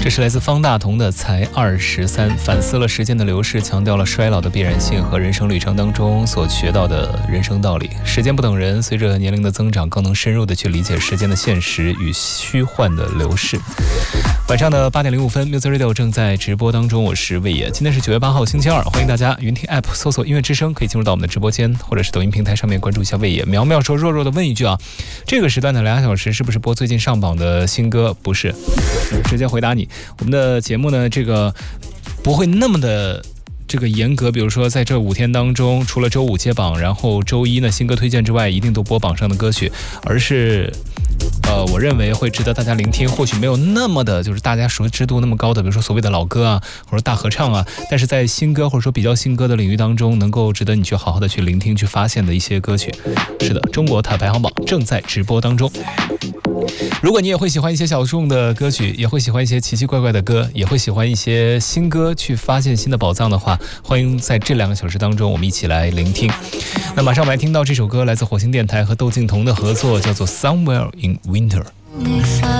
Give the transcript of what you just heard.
这是来自方大同的才23，反思了时间的流逝，强调了衰老的必然性和人生旅程当中所学到的人生道理。时间不等人，随着年龄的增长，更能深入的去理解时间的现实与虚幻的流逝。晚上的8点05分 ，Music Radio 正在直播当中，我是魏野。今天是9月8号，星期二，欢迎大家云听 App 搜索音乐之声，可以进入到我们的直播间，或者是抖音平台上面关注一下魏野。苗苗说弱弱的问一句啊，这个时段的2小时是不是播最近上榜的新歌？不是，直接回答你。我们的节目呢，这个不会那么的这个严格，比如说在这5天当中，除了周5揭榜，然后周1呢新歌推荐之外，一定都播榜上的歌曲，而是我认为会值得大家聆听，或许没有那么的就是大家熟知度那么高的，比如说所谓的老歌啊，或者大合唱啊，但是在新歌或者说比较新歌的领域当中，能够值得你去好好的去聆听、去发现的一些歌曲。是的，中国塔排行榜正在直播当中。如果你也会喜欢一些小众的歌曲，也会喜欢一些奇奇怪怪的歌，也会喜欢一些新歌，去发现新的宝藏的话，欢迎在这2个小时当中我们一起来聆听。那马上我们来听到这首歌，来自火星电台和窦靖童的合作，叫做 Somewhere in Winter。